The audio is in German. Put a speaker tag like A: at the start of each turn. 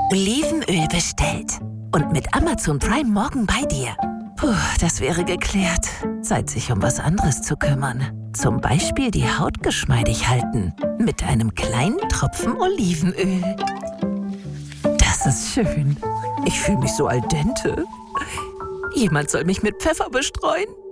A: Olivenöl bestellt. Und mit Amazon Prime morgen bei dir. Puh, das wäre geklärt. Zeit, sich um was anderes zu kümmern. Zum Beispiel die Haut geschmeidig halten. Mit einem kleinen Tropfen Olivenöl. Das ist schön. Ich fühle mich so al dente. Jemand soll mich mit Pfeffer bestreuen.